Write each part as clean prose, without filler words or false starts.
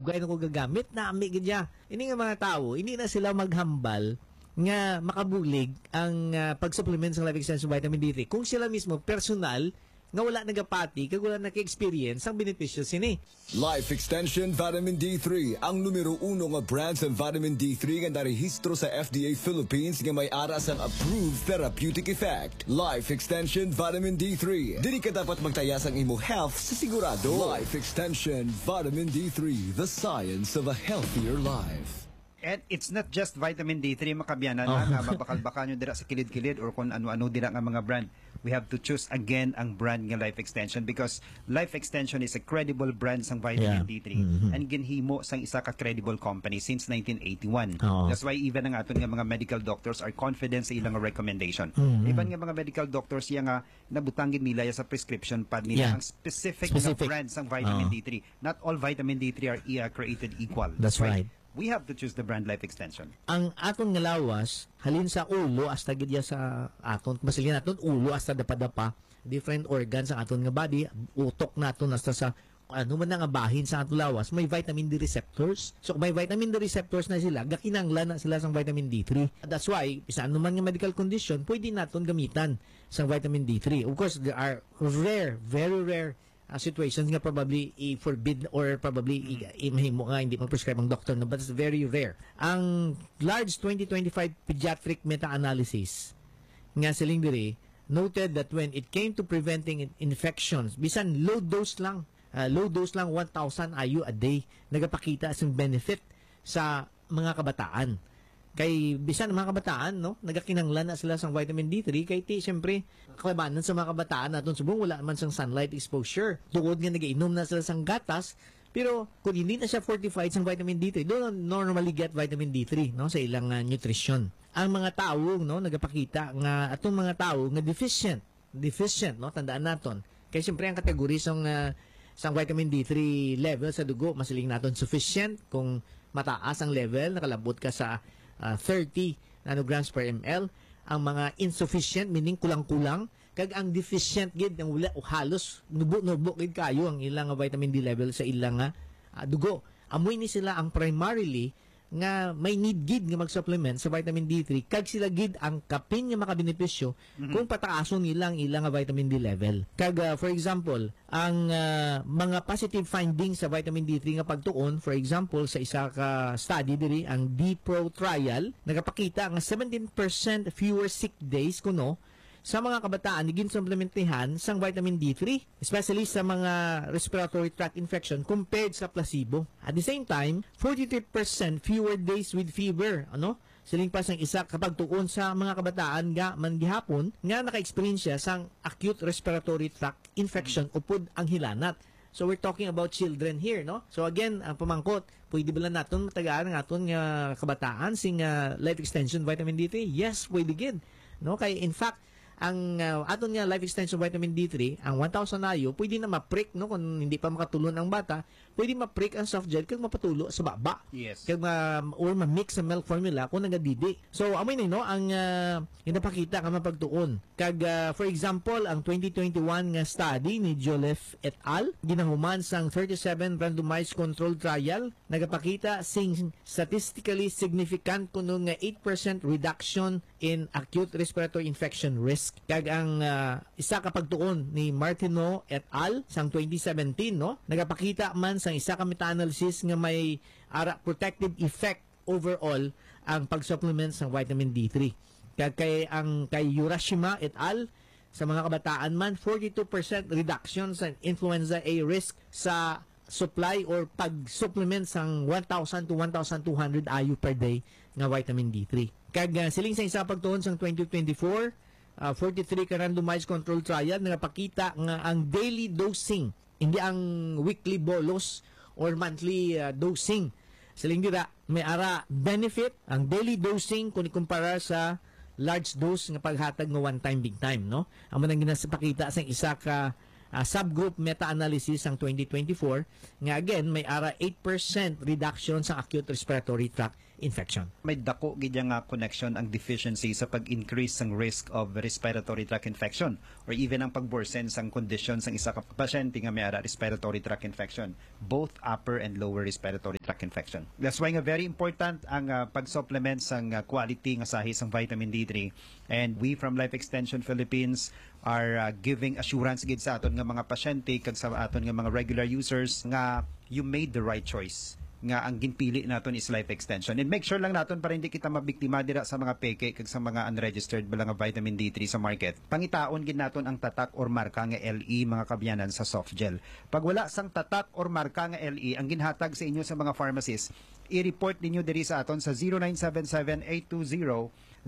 gaya ko gagamit na ami gadya. Ini nga mga tao, hindi na sila maghambal nga makabulig ang pag-supplement sa life extension vitamin D3 kung sila mismo personal nga wala nagapati kag wala naka-experience ang benepisyo sini. Life Extension Vitamin D3 ang numero 1 nga brand sa vitamin D3 nga narehistro sa FDA Philippines nga may aras ang approved therapeutic effect. Life Extension Vitamin D3. Dili ka dapat magtayas ang imo health sa sigurado. Life Extension Vitamin D3, the science of a healthier life. And it's not just vitamin D3 makabiyanan nga mabakal-bakal nyo dira sa kilid-kilid or kung ano-ano dira nga mga brand. We have to choose again ang brand nga Life Extension because Life Extension is a credible brand sang vitamin D3 and ginhimo sang isa ka credible company since 1981. That's why even ang aton nga mga medical doctors are confident sa ilang recommendation. Iban nga mga medical doctors yang nga nabutanggin nila sa prescription pad nila ang specific na brand sang vitamin D3. Not all vitamin D3 are created equal. That's right. We have to choose the brand Life Extension. Ang aton nga lawas halin sa ulo hasta gidya sa aton basilin naton ulo hasta dapa-dapa different organs sa aton nga body, utok naton hasta sa ano man nga bahin sa aton lawas may vitamin D receptors. So may vitamin D receptors na sila, gakinanglan na sila sang vitamin D3. That's why bisan ano man nga medical condition, pwede naton gamitan sang vitamin D3. Of course, there are rare, very rare situations nga probably i-forbid or probably i-mahimo nga hindi mag-prescribe ang doctor, no? But it's very rare. Ang large 2025 pediatric meta-analysis nga siling diri noted that when it came to preventing infections, bisan low dose lang 1,000 IU a day, nagapakita asing benefit sa mga kabataan. Kay bisan mga kabataan, no, nagakinanglan na sila sang vitamin D3 kay siyempre kababanan sa mga kabataan naton subong wala man sang sunlight exposure. Tungod nga nagainom na sila sang gatas, pero kung hindi na siya fortified sang vitamin D3, don't normally get vitamin D3, no, sa ilang nutrition. Ang mga tawo, no, nagapakita nga atong mga tawo nga deficient, no, tandaan naton. Kay siyempre ang kategory sang vitamin D3 level sa dugo masiling naton sufficient kung mataas ang level, nakalabot ka sa 30 nanograms per ml. Ang mga insufficient meaning kulang-kulang, kag ang deficient gid ang wala o halos nubo-nubo gid kayo ang ilang vitamin D level sa ilang dugo. Amoy ni sila ang primarily nga may need gid nga mag-supplement sa vitamin D3 kag sila gid ang kapin nga makabenepisyo kung pataason nilang ilang vitamin D level. Kag for example, ang mga positive findings sa vitamin D3 nga pagtuon, for example sa isa ka study diri ang D-Pro trial, nagapakita nga 17% fewer sick days kuno sa mga kabataan ni ginsupplementihan sang vitamin D3, especially sa mga respiratory tract infection compared sa placebo. At the same time, 43% fewer days with fever, ano? Siling pa sang isa kapag tuon sa mga kabataan nga man gihapon nga naka-experience siya sang acute respiratory tract infection upod ang hilanat. So we're talking about children here, no? So again, ang pamangkot, pwede ba lang natin matagaan ng aton nga kabataan sing life extension vitamin D3? Yes, pwede gid. No? Kaya in fact, ang aton nga life extension vitamin D3, ang 1,000 IU, pwede na ma-prick, no, kung hindi pa makatulon ang bata, pwede ma-prick ang soft gel kag mapatulo sa baba. Yes. Kag or ma-mix sa milk formula kung nagadidi. So amoy na, no, ang inapakita ka mapagtuon. Kag for example, ang 2021 nga study ni Joliffe et al. Ginahuman sang 37 randomized controlled trial, nagapakita sing statistically significant kuno nga 8% reduction in acute respiratory infection risk. Kag ang isa ka pagtuon ni Martineau et al. Sang 2017, no, nagapakita man sang isa ka meta-analysis nga may protective effect overall ang pag-supplement ng vitamin D3. Kag kay Urashima et al. Sa mga kabataan man 42% reduction sa influenza A risk sa supply or pag-supplement sang 1,000 to 1,200 IU per day nga vitamin D3. Kag siling sa isa pagtuon sang 2024, 43 ka randomized control trial nagapakita nga ang daily dosing, hindi ang weekly bolus or monthly dosing. Siling dira may ara benefit ang daily dosing kung ikumpara sa large dose nga paghatag nga one time big time, no? Amo nang ginasapakita sa isa ka subgroup meta-analysis ang 2024 nga again may ara 8% reduction sa acute respiratory tract infection. May dako gid nga connection ang deficiency sa pag-increase ng risk of respiratory tract infection or even ang pag-worsen sang condition sang isa ka pasyente nga may ara respiratory tract infection, both upper and lower respiratory tract infection. That's why nga very important ang pag-supplement sang quality nga sahi sang vitamin D3, and we from Life Extension Philippines are giving assurance gid sa aton nga mga pasyente kag sa aton nga mga regular users nga you made the right choice, nga ang ginpili naton is Life Extension. And make sure lang naton para hindi kita mabiktima dira sa mga peke kag sa mga unregistered bala nga vitamin D3 sa market. Pangitaon gid naton ang tatak or marka nga LE mga kabyanan sa soft gel. Pag wala sang tatak or marka nga LE ang ginhatag sa inyo sa mga pharmacies, i-report ninyo diri sa aton sa 0977-820-0012.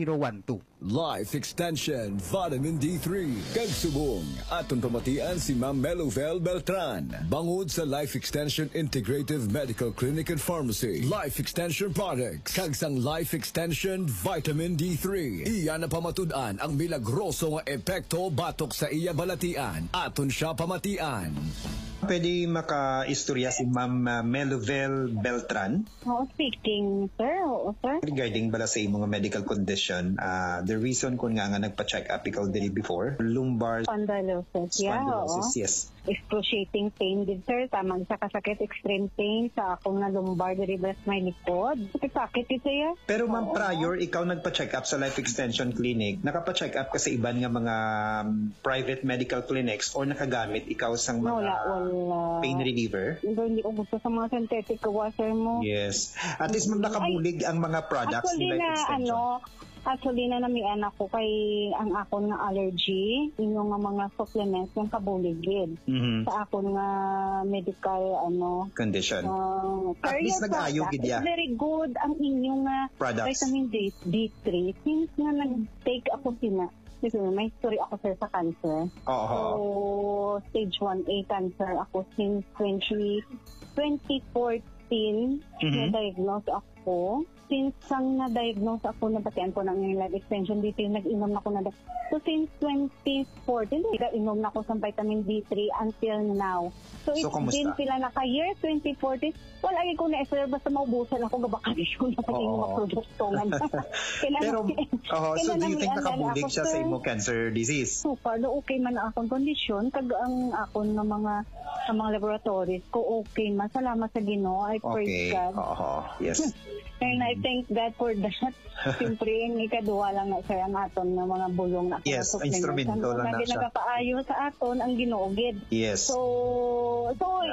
Life Extension Vitamin D3 kag subong aton pamatian si Ma'am Melovel Beltran bangod sa Life Extension Integrative Medical Clinic and Pharmacy. Life Extension Products kag sang Life Extension Vitamin D3 iya na pamatud-an ang milagroso nga epekto batok sa iya balatian. Aton siya pamatian. Pwede maka-istorya si Ma'am Melovel Beltran? Oo, speaking, sir. Oo, sir. Regarding bala sa imong medical condition, the reason kung nga nagpa-check up ikaw diri before, lumbar Spondylosis, yeah, spondylosis, oo. yes. Excruciating pain din, sir. Tamang sa kasakit, extreme pain sa akong na lumbar diri bas may likod. Sakit ito, ya. Pero ma'am, prior, ikaw nagpa-check up sa Life Extension Clinic, nakapa-check up ka sa iban nga mga private medical clinics or nakagamit ikaw sang mga Wala. pain reliever? Hindi ko gusto sa mga synthetic kawaser mo. Yes. At least ma'am, nakabulig ang mga products ni Life Extension. Actually na namian ako kay ang akon nga allergy, inyo nga mga supplements yung kabuligid. Sa akon nga medical Condition. At At least nag-ayo gid ya. Very good ang inyong Products. vitamin D3 since nga nag-take ako sina. Kasi may history ako sir sa cancer. Oo. So, stage 1A cancer ako since 2014 na-diagnose ako. Since sang na-diagnose ako, nabatian ko ng Life Extension D3, nag-inom na ako na. So, since 2014, nag-inom na ako sa vitamin D3 until now. So, it's been pila na ka-year, 2014. Wala ko na-esser, basta maubusan ako gabakalisyon na pati mga produkto nga. Pero, so do you think nakabulig siya sa imo cancer disease? Super, okay man ang akong kondisyon, kag ang akong na mga laboratories ko, okay man. Salamat sa Ginoo. I praise God. Yes. And I thank God for that. Siyempre, yung ikaduwa lang na siya ang aton ng mga bulong na yes, instrumento lang na siya. Nagapaayo sa aton ang ginuogid. Yes. So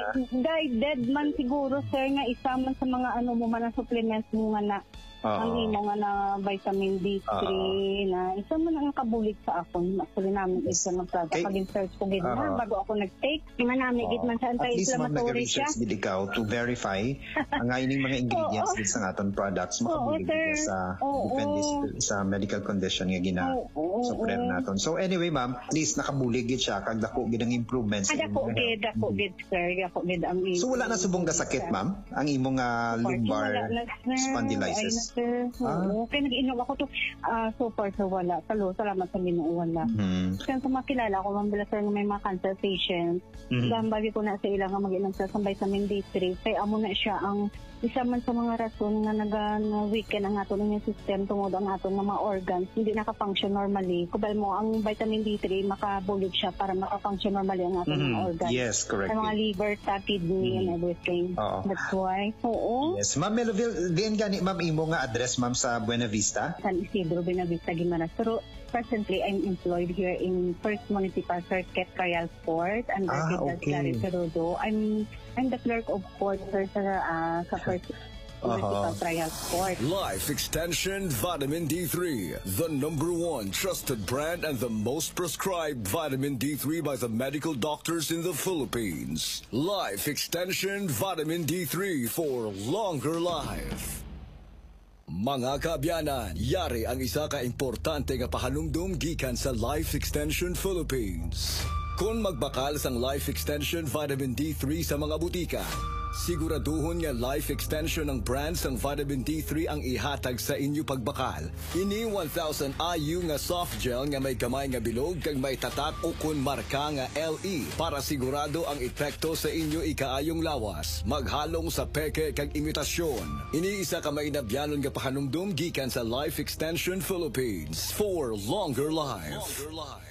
dead man siguro, sir, nga isa man sa mga mo man ang supplements mo nga na ang imo nga na vitamin D3 na isa man ang kabulig sa akon. Actually namin isa ng product. Pag-search ko gid na bago ako nag-take. Nga namin gid man sa anti-inflammatory siya. At least mag-research ikaw to verify ang ining mga ingredients din sa aton products makabulig sa depende sa medical condition nga gina-supply naton. So anyway, ma'am, at least nakabulig gid siya kag dako gid ang improvements. Dako gid sir, dako gid ang So wala na subong gasakit, ma'am? Ang imong lumbar spondylitis? Okay, nag-inom ako to. So far, wala. Salamat sa Ginoo, wala. Kasi sa makilala ko, mambala sir nga may mga cancer patients. Dahil ko na sa ilang nga mag-inom sa vitamin D3. Kaya amo na siya ang isa man sa mga rason nga nag-weaken ang aton immune system tungod ang aton mga organs hindi naka-function normally. Kubal mo ang vitamin D3 makabulig siya para maka-function normally ang aton mga organs. Yes, correct. Ang mga liver, kidney, and everything. That's why. Oo. Yes. Ma'am Melovel, diyan gani ma'am imo nga address ma'am sa Buena Vista? San Isidro, Buena Vista, Guimaras. Pero presently, I'm employed here in First Municipal Circuit, Trial Court, and Clarice Rodo. I'm the clerk of court sir, sa First Municipal Trial Court. Life Extension Vitamin D3, the #1 trusted brand and the most prescribed vitamin D3 by the medical doctors in the Philippines. Life Extension Vitamin D3 for longer life. Mga kaabyanan, yari ang isa ka importante nga pahanumdum gikan sa Life Extension Philippines. Kung magbakal sang Life Extension Vitamin D3 sa mga butika, Siguraduhon nga life extension ng brands ng vitamin D3 ang ihatag sa inyo pagbakal. Ini 1,000 IU nga soft gel nga may gamay nga bilog kag may tatak o kun marka nga LE para sigurado ang epekto sa inyo ikaayong lawas. Maghalong sa peke kag imitasyon. Ini isa ka may nabyanon nga pakanumdum gikan sa Life Extension Philippines for longer life.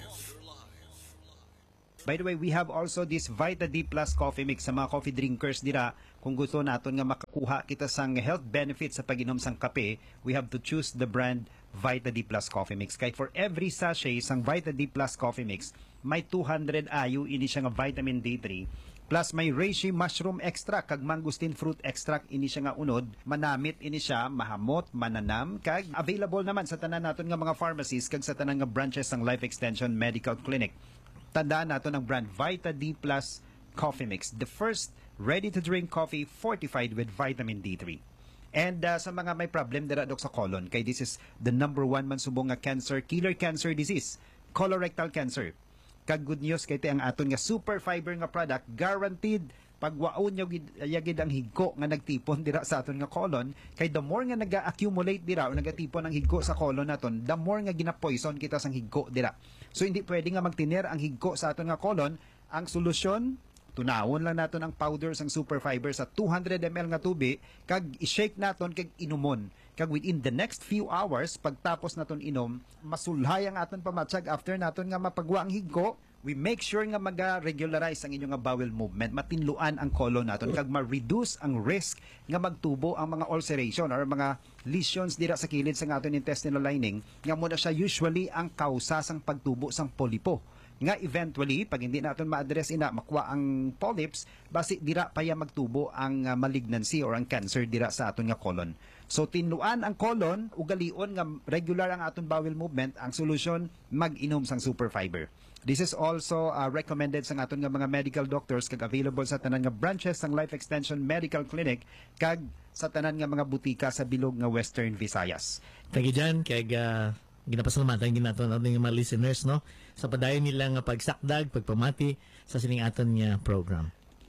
By the way, we have also this Vita D Plus coffee mix sa mga coffee drinkers dira. Kung gusto naton nga makakuha kita sang health benefits sa pag-inom sang kape, we have to choose the brand Vita D Plus coffee mix. Kaya for every sachet sang Vita D Plus coffee mix, may 200 IU ini siya nga vitamin D3. Plus may reishi mushroom extract kag mangosteen fruit extract ini siya nga unod. Manamit ini siya, mahamot, mananam kag available naman sa tanan naton nga mga pharmacies kag sa tanan nga branches sang Life Extension Medical Clinic. Tandaan nato ng brand Vita D Plus Coffee Mix, the first ready-to-drink coffee fortified with vitamin D3. And sa mga may problem dira dok sa colon, kay this is the #1 man subong nga cancer, killer cancer disease, colorectal cancer. Kag good news kay ang aton nga super fiber nga product, guaranteed pagwaon yagid ang higko nga nagtipon dira sa aton nga colon, kay the more nga naga-accumulate dira o nagatipon ang higko sa colon naton, the more nga gina-poison kita sang higko dira. So hindi pwede nga magtiner ang higko sa aton nga colon. Ang solusyon, tunawon lang naton ang powder sang super fiber sa 200 ml nga tubig kag i-shake naton kag inumon. Kag within the next few hours pagtapos naton inom, masulhay ang aton pamatsag after naton nga mapagwa ang higko. We make sure nga mag-regularize ang inyong nga bowel movement, matinluan ang colon naton kag ma-reduce ang risk nga magtubo ang mga ulceration or mga lesions dira sa kilid sa aton intestinal lining nga muna siya usually ang kausa sang pagtubo sang polipo. Nga eventually pag hindi naton ma-address ina makuha ang polyps, basi dira pa ya magtubo ang malignancy or ang cancer dira sa aton nga colon. So tinluan ang colon, ugalion nga regular ang aton bowel movement, ang solusyon mag-inom sang super fiber. This is also recommended sa aton nga mga medical doctors kag available sa tanan nga branches ng Life Extension Medical Clinic kag sa tanan nga mga butika sa bilog nga Western Visayas. Tagi dyan, kag ginapasalamatan ginaton ating mga listeners, no? Sa padayon nila nga pagsakdag, pagpamati sa sining aton nga program.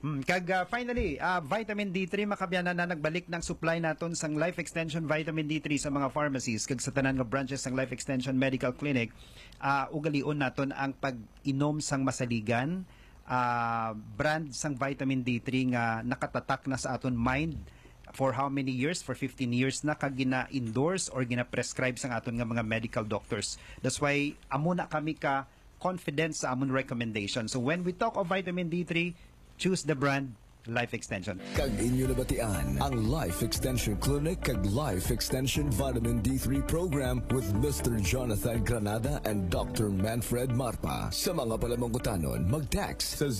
Kag finally, vitamin D3 makabyanan na nagbalik ng supply naton sang Life Extension Vitamin D3 sa mga pharmacies kag sa tanan nga branches ng Life Extension Medical Clinic. Ugalion naton ang pag-inom sang masaligan, brand sang vitamin D3 nga nakatatak na sa aton mind for how many years? For 15 years na kag gina-endorse or gina-prescribe sang aton nga mga medical doctors. That's why amo na kami ka confident sa amon recommendation. So when we talk of vitamin D3, choose the brand Life Extension. Kag inyo nabatian ang Life Extension Clinic kag Life Extension Vitamin D3 Program with Mr. Jonathan Granada and Dr. Manfred Marpa. Sa mga palamangkutanon, mag-text sa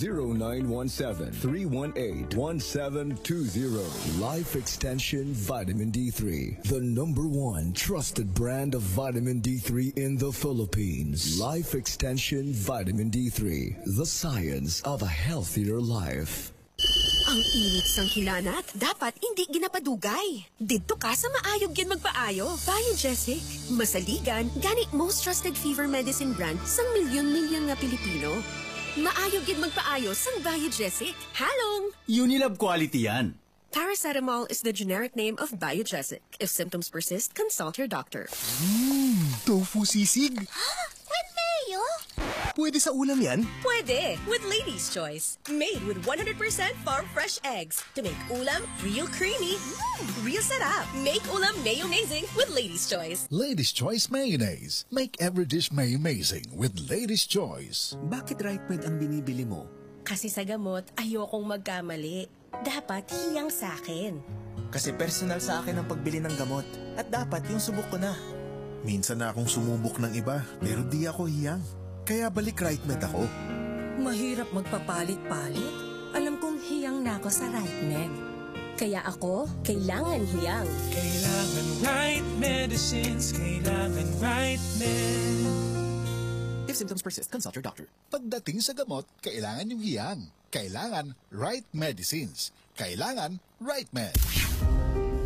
0917-318-1720. Life Extension Vitamin D3, the #1 trusted brand of vitamin D3 in the Philippines. Life Extension Vitamin D3, the science of a healthier life. Ang init sang hinanat, dapat hindi ginapadugay. Didto ka sa maayog gin magpaayo. Biogesic. Masaligan, gani most trusted fever medicine brand sang milyon-milyon nga Pilipino. Maayog gin magpaayo sang Biogesic. Halong! Unilab quality yan. Paracetamol is the generic name of Biogesic. If symptoms persist, consult your doctor. Tofu sisig. With mayo? Pwede sa ulam yan? Pwede, with Lady's Choice. Made with 100% farm-fresh eggs to make ulam real creamy, real sarap. Make ulam mayo-mazing with Lady's Choice. Lady's Choice Mayonnaise. Make every dish may-amazing with Lady's Choice. Bakit right med ang binibili mo? Kasi sa gamot, ayokong magkamali. Dapat hiyang sa akin. Kasi personal sa akin ang pagbili ng gamot. At dapat yung subok ko na. Minsan na akong sumubok ng iba, pero di ako hiyang. Kaya balik right med ako. Mahirap magpapalit-palit. Alam kong hiyang na ako sa right med. Kaya ako, kailangan hiyang. Kailangan right medicines, kailangan right med. If symptoms persist, consult your doctor. Pagdating sa gamot, kailangan yung hiyang. Kailangan right medicines. Kailangan right med.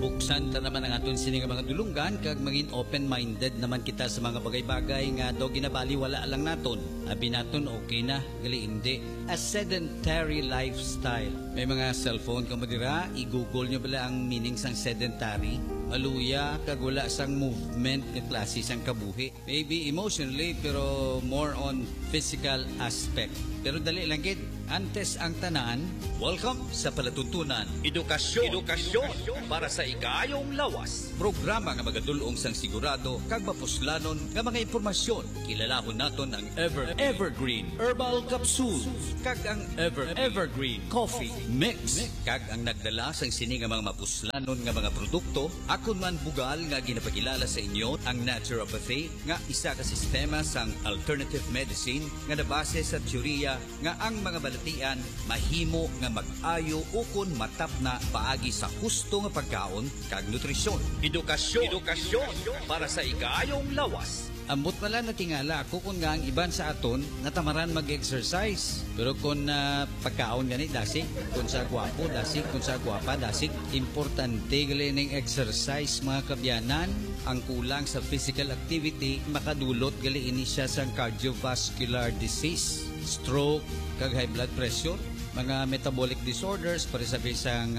Buksan ta naman ang aton sini nga mga dulunggan kag maging open-minded naman kita sa mga bagay-bagay nga do ginabali wala lang naton. Abi naton okay na, gali hindi. A sedentary lifestyle. May mga cellphone ka madira, i-google nyo bala ang meaning sang sedentary. Maluya kag wala sang movement nga klase sang kabuhi. Maybe emotionally pero more on physical aspect. Pero dali lang gid. Antes ang tanan, welcome sa palatuntunan Edukasyon para sa ikayong lawas. Programa nga magadulong sang sigurado kag mapuslanon nga mga impormasyon. Kilalahon naton ang Evergreen Herbal Capsule kag ang Evergreen Coffee Mix kag ang nagdala sang sini nga mga mapuslanon nga mga produkto. Akon man bugal nga ginapakilala sa inyo ang naturopathy nga isa ka sistema sang alternative medicine nga nabase sa teorya nga ang mga balatian mahimo nga mag-ayo ukon matap na paagi sa husto nga pagkaon kag nutrisyon. Edukasyon para sa ikayong lawas. Ambot pala natingala ako kung nga ang iban sa aton natamaran mag-exercise. Pero kung pagkaon gani dasig, kung sa gwapo dasig, kung sa gwapa dasig, importante gali ng exercise mga kabyanan. Ang kulang sa physical activity makadulot gali ini siya sa cardiovascular disease, stroke, kag high blood pressure, mga metabolic disorders, para sabi sang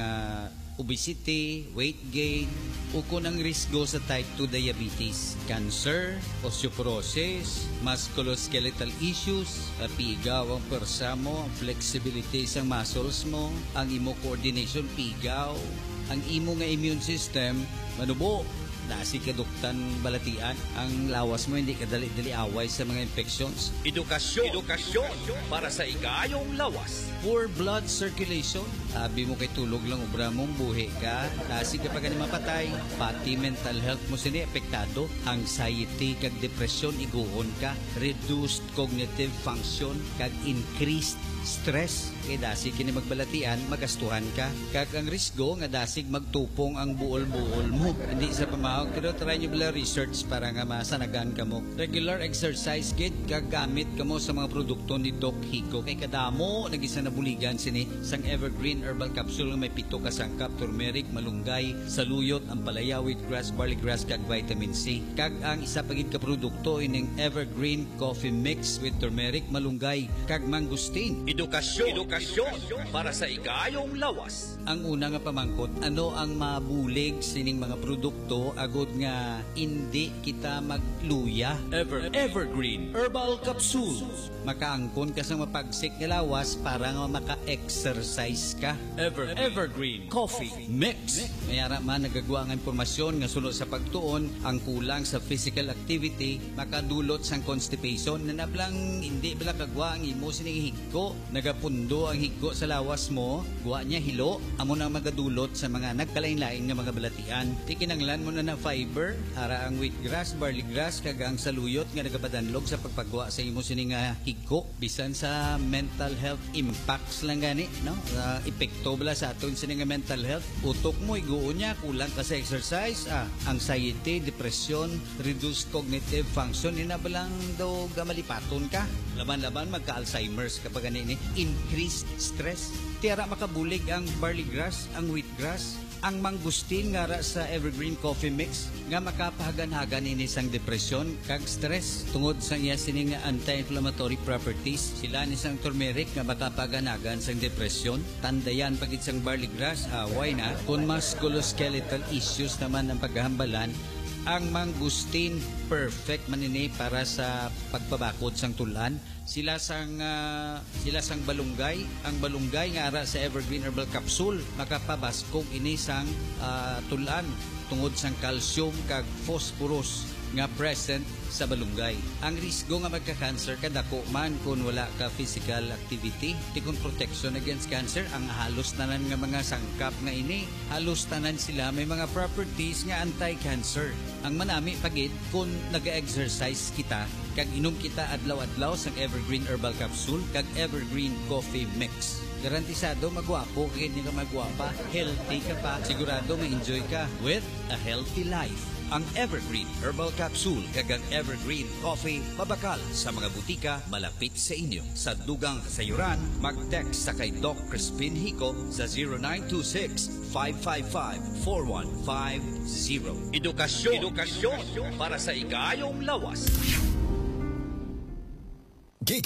obesity, weight gain, ukon ang risgo sa type 2 diabetes, cancer, osteoporosis, musculoskeletal issues, pigaw ang persa mo, ang flexibility sa muscles mo, ang imo coordination pigaw, ang imo nga immune system manubo, nasi kaduktan balatian, ang lawas mo hindi kadali-dali away sa mga infections. Edukasyon para sa ikayong lawas. Poor blood circulation, sabi mo kay tulog lang obra mong buhi ka, nasi kapag ani mapatay, pati mental health mo sini apektado, anxiety kag depression iguhon ka, reduced cognitive function kag increased stress, kay dasig kini magbalatian magastuhan ka, kag ang risgo nga dasig magtupong ang buol-buol mo. Hindi sa pamahog, pero try nyo bala research para nga masanagan ka mo. Regular exercise kid, kag gamit ka mo sa mga produkto ni Doc Hico, kay kadamo nagisa na buligan sini sang Evergreen Herbal Capsule nga may 7 ka sangkap, turmeric, malunggay, saluyot, ampalaya, wheatgrass, barley grass kag vitamin C. Kag ang isa pagid ka produkto ining Evergreen Coffee Mix with turmeric, malunggay kag mangustin. Edukasyon para sa ikayong lawas. Ang una nga pamangkot, ano ang mabulig sining mga produkto agod nga hindi kita magluya? Evergreen Herbal Capsule. Makaangkon ka sa mapagsik nga lawas para nga maka-exercise ka. Evergreen Coffee Mix. Mayara man nagagawa nga impormasyon nga sulod sa pagtuon ang kulang sa physical activity makadulot sang constipation na nablang hindi bala kagwa ang imo sining higko, nagapundo ang higko sa lawas mo, guwa niya hilo, amo nang magadulot sa mga nagkalain-lain nga mga balatian. Tikinanglan mo na fiber, ara ang wheatgrass, barley grass kag ang saluyot nga nagapadanlog sa pagpagwa sa imo sining higko, bisan sa mental health impacts lang gani, no? Epekto bala sa aton sining mental health. Utok mo iguo niya, kulang ka sa exercise, anxiety, depression, reduced cognitive function, inabalang daw gamalipaton ka. Laban-laban magka-Alzheimer's kapag ganini. Increased stress. Tiyara makabulig ang barley grass, ang wheatgrass, ang mangustin nga sa Evergreen Coffee Mix nga makapahagan-hagan ini sang depression kag stress tungod sa iya sining anti-inflammatory properties. Sila ni sang turmeric nga makapahagan-hagan sang depression. Tandayan pagit sang barley grass, why na? Kung musculoskeletal issues naman ang paghahambalan, ang mangustin perfect manini para sa pagpabakod sang tulan. Sila sang balunggay, ang balunggay nga ara sa Evergreen Herbal Capsule makapabaskog ini sang tulan tungod sang calcium kag phosphorus nga present sa balunggay. Ang risgo nga magka-cancer kadako man kung wala ka physical activity. Tikong protection against cancer, ang halos tanan nga mga sangkap nga ini, halos tanan sila may mga properties nga anti-cancer. Ang manami pagid kung nag-exercise kita kag inom kita adlaw-adlaw sang Evergreen Herbal Capsule kag Evergreen Coffee Mix. Garantisado magwapo, kaya hindi ka magwapa, healthy ka pa, sigurado ma-enjoy ka with a healthy life. ang Evergreen Herbal Capsule kag ang Evergreen Coffee mabakal sa mga butika malapit sa inyo. Sa dugang kasayuran, mag-text sa kay Doc Crispin Hico sa 0926-555-4150. Edukasyon para sa igayong lawas.